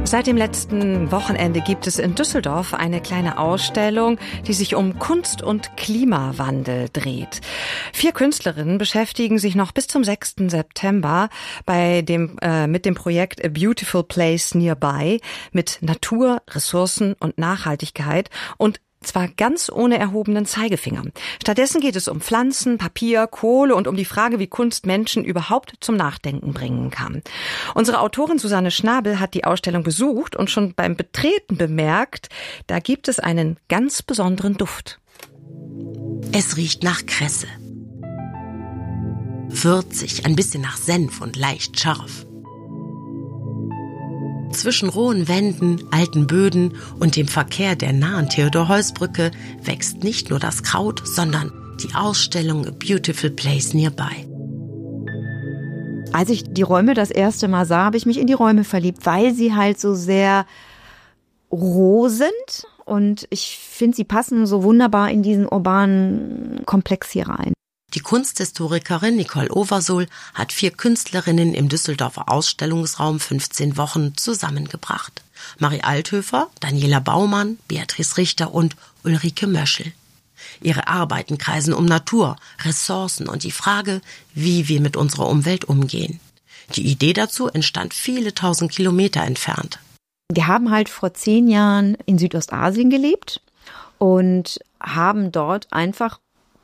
Seit dem letzten Wochenende gibt es in Düsseldorf eine kleine Ausstellung, die sich um Kunst und Klimawandel dreht. 4 Künstlerinnen beschäftigen sich noch bis zum 6. September mit dem Projekt A Beautiful Place Nearby mit Natur, Ressourcen und Nachhaltigkeit und zwar ganz ohne erhobenen Zeigefinger. Stattdessen geht es um Pflanzen, Papier, Kohle und um die Frage, wie Kunst Menschen überhaupt zum Nachdenken bringen kann. Unsere Autorin Susanne Schnabel hat die Ausstellung besucht und schon beim Betreten bemerkt, da gibt es einen ganz besonderen Duft. Es riecht nach Kresse. Würzig, ein bisschen nach Senf und leicht scharf. Zwischen rohen Wänden, alten Böden und dem Verkehr der nahen Theodor-Heuss-Brücke wächst nicht nur das Kraut, sondern die Ausstellung A Beautiful Place Nearby. Als ich die Räume das erste Mal sah, habe ich mich in die Räume verliebt, weil sie halt so sehr roh sind und ich finde, sie passen so wunderbar in diesen urbanen Komplex hier rein. Die Kunsthistorikerin Nicole Oversohl hat 4 Künstlerinnen im Düsseldorfer Ausstellungsraum 15 Wochen zusammengebracht. Marie Althöfer, Daniela Baumann, Beatrice Richter und Ulrike Möschel. Ihre Arbeiten kreisen um Natur, Ressourcen und die Frage, wie wir mit unserer Umwelt umgehen. Die Idee dazu entstand viele 1000 Kilometer entfernt. Wir haben halt vor 10 Jahren in Südostasien gelebt und haben dort einfach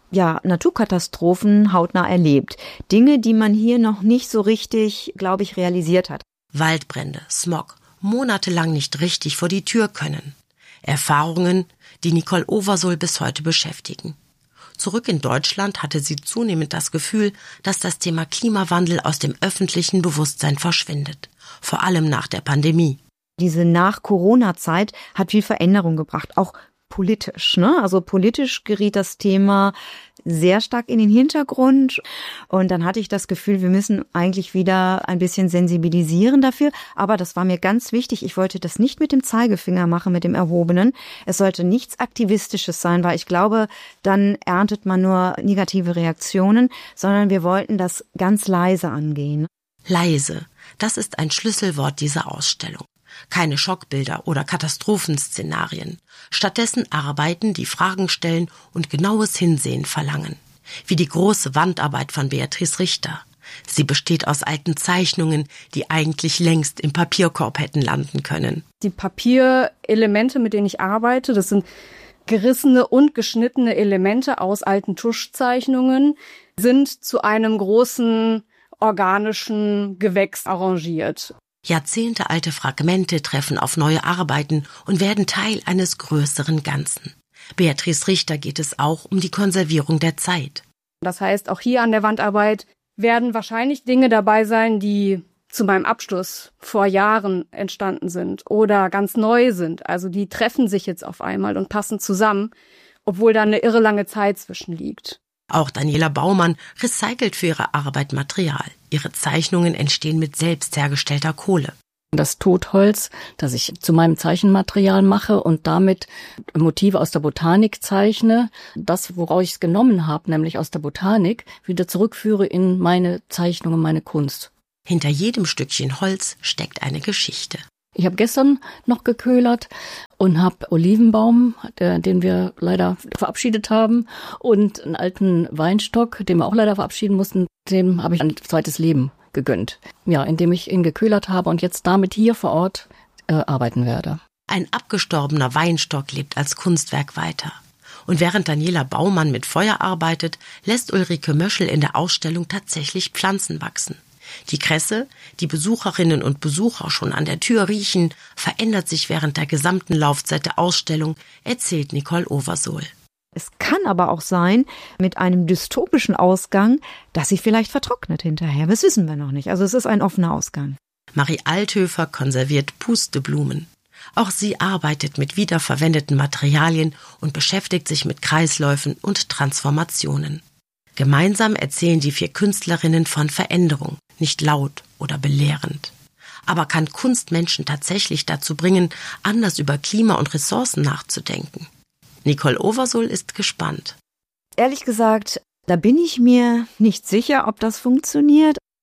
Naturkatastrophen hautnah erlebt. Dinge, die man hier noch nicht so richtig, glaube ich, realisiert hat. Waldbrände, Smog, monatelang nicht richtig vor die Tür können. Erfahrungen, die Nicole Oversohl bis heute beschäftigen. Zurück in Deutschland hatte sie zunehmend das Gefühl, dass das Thema Klimawandel aus dem öffentlichen Bewusstsein verschwindet. Vor allem nach der Pandemie. Diese Nach-Corona-Zeit hat viel Veränderung gebracht, auch politisch, ne? Also politisch geriet das Thema sehr stark in den Hintergrund und dann hatte ich das Gefühl, wir müssen eigentlich wieder ein bisschen sensibilisieren dafür, aber das war mir ganz wichtig, ich wollte das nicht mit dem Zeigefinger machen, mit dem Erhobenen, es sollte nichts Aktivistisches sein, weil ich glaube, dann erntet man nur negative Reaktionen, sondern wir wollten das ganz leise angehen. Leise, das ist ein Schlüsselwort dieser Ausstellung. Keine Schockbilder oder Katastrophenszenarien. Stattdessen Arbeiten, die Fragen stellen und genaues Hinsehen verlangen. Wie die große Wandarbeit von Beatrice Richter. Sie besteht aus alten Zeichnungen, die eigentlich längst im Papierkorb hätten landen können. Die Papierelemente, mit denen ich arbeite, das sind gerissene und geschnittene Elemente aus alten Tuschzeichnungen, sind zu einem großen organischen Gewächs arrangiert. Jahrzehntealte Fragmente treffen auf neue Arbeiten und werden Teil eines größeren Ganzen. Beatrice Richter geht es auch um die Konservierung der Zeit. Das heißt, auch hier an der Wandarbeit werden wahrscheinlich Dinge dabei sein, die zu meinem Abschluss vor Jahren entstanden sind oder ganz neu sind. Also die treffen sich jetzt auf einmal und passen zusammen, obwohl da eine irre lange Zeit zwischen liegt. Auch Daniela Baumann recycelt für ihre Arbeit Material. Ihre Zeichnungen entstehen mit selbst hergestellter Kohle. Das Totholz, das ich zu meinem Zeichenmaterial mache und damit Motive aus der Botanik zeichne, das, woraus ich es genommen habe, nämlich aus der Botanik, wieder zurückführe in meine Zeichnungen, meine Kunst. Hinter jedem Stückchen Holz steckt eine Geschichte. Ich habe gestern noch geköhlert und habe Olivenbaum, den wir leider verabschiedet haben, und einen alten Weinstock, den wir auch leider verabschieden mussten, dem habe ich ein zweites Leben gegönnt. Ja, indem ich ihn geköhlert habe und jetzt damit hier vor Ort arbeiten werde. Ein abgestorbener Weinstock lebt als Kunstwerk weiter. Und während Daniela Baumann mit Feuer arbeitet, lässt Ulrike Möschel in der Ausstellung tatsächlich Pflanzen wachsen. Die Kresse, die Besucherinnen und Besucher schon an der Tür riechen, verändert sich während der gesamten Laufzeit der Ausstellung, erzählt Nicole Oversohl. Es kann aber auch sein, mit einem dystopischen Ausgang, dass sie vielleicht vertrocknet hinterher. Das wissen wir noch nicht. Also es ist ein offener Ausgang. Marie Althöfer konserviert Pusteblumen. Auch sie arbeitet mit wiederverwendeten Materialien und beschäftigt sich mit Kreisläufen und Transformationen. Gemeinsam erzählen die 4 Künstlerinnen von Veränderung, nicht laut oder belehrend. Aber kann Kunst Menschen tatsächlich dazu bringen, anders über Klima und Ressourcen nachzudenken? Nicole Oversohl ist gespannt. Ehrlich gesagt, da bin ich mir nicht sicher, ob das funktioniert.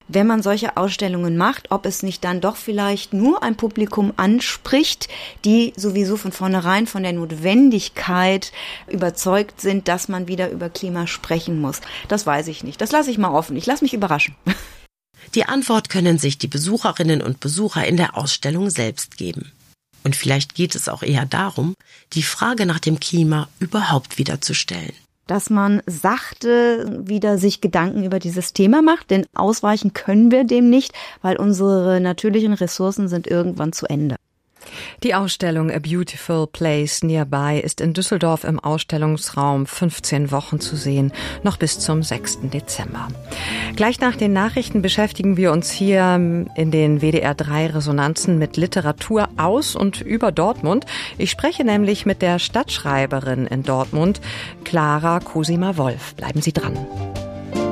wenn man solche Ausstellungen macht, ob es nicht dann doch vielleicht nur ein Publikum anspricht, die sowieso von vornherein von der Notwendigkeit überzeugt sind, dass man wieder über Klima sprechen muss. Das weiß ich nicht. Das lasse ich mal offen. Ich lasse mich überraschen. Die Antwort können sich die Besucherinnen und Besucher in der Ausstellung selbst geben. Und vielleicht geht es auch eher darum, die Frage nach dem Klima überhaupt wieder zu stellen. Dass man sachte wieder sich Gedanken über dieses Thema macht, denn ausweichen können wir dem nicht, weil unsere natürlichen Ressourcen sind irgendwann zu Ende. Die Ausstellung A Beautiful Place Nearby ist in Düsseldorf im Ausstellungsraum 15 Wochen zu sehen, noch bis zum 6. Dezember. Gleich nach den Nachrichten beschäftigen wir uns hier in den WDR 3 Resonanzen mit Literatur aus und über Dortmund. Ich spreche nämlich mit der Stadtschreiberin in Dortmund, Clara Cosima Wolf. Bleiben Sie dran.